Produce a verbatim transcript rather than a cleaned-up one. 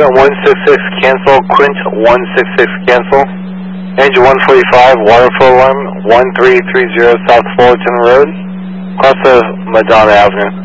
one six six cancel, Quint one six six cancel. Engine one forty-five, water flow alarm, one three three zero South Fullerton Road, across of Madonna Avenue.